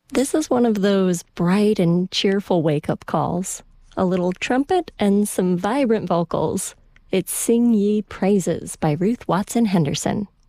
This is one of those bright and cheerful wake-up calls. A little trumpet and some vibrant vocals. It's Sing Ye Praises by Ruth Watson Henderson.